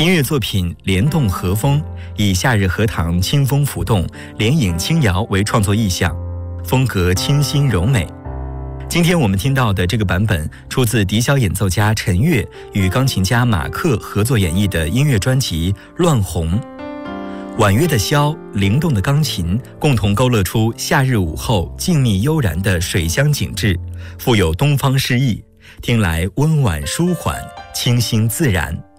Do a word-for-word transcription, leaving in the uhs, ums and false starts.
音乐作品联动和风，以夏日荷塘清风拂动、莲影轻摇为创作意象，风格清新柔美。今天我们听到的这个版本出自笛小演奏家陈悦与钢琴家马克合作演绎的音乐专辑《乱红》。婉约的箫，灵动的钢琴，共同勾勒出夏日午后静谧悠然的水乡景致，富有东方诗意，听来温婉舒缓，清新自然。